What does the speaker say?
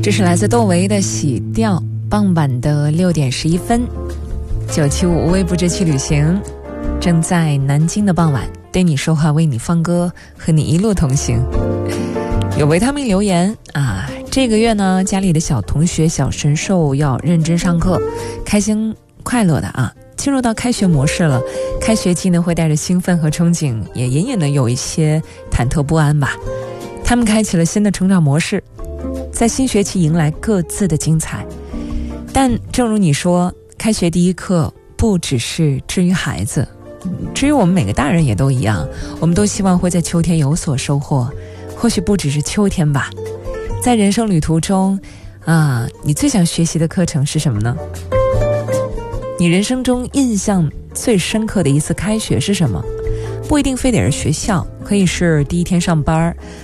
这是来自窦唯的洗掉，傍晚的6点11分，975无微不至去旅行，正在南京的傍晚，对你说话，为你放歌，和你一路同行。有维他命留言啊，这个月呢，家里的小同学小神兽要认真上课，开心快乐的啊，进入到开学模式了。开学季呢，会带着兴奋和憧憬，也隐隐的有一些忐忑不安吧。他们开启了新的成长模式，在新学期迎来各自的精彩。但正如你说，开学第一课不只是至于孩子，至于我们每个大人也都一样，我们都希望会在秋天有所收获，或许不只是秋天吧。在人生旅途中你最想学习的课程是什么呢？你人生中印象最深刻的一次开学是什么？不一定非得是学校，可以是第一天上班，